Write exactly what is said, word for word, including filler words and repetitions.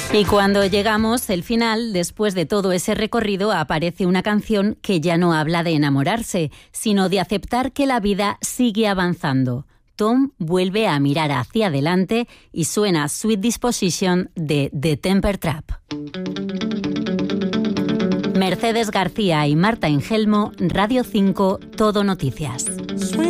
Y cuando llegamos al final, después de todo ese recorrido, aparece una canción que ya no habla de enamorarse, sino de aceptar que la vida sigue avanzando. Tom vuelve a mirar hacia adelante y suena Sweet Disposition de The Temper Trap. Mercedes García y Marta Engelmo, Radio cinco, Todo Noticias.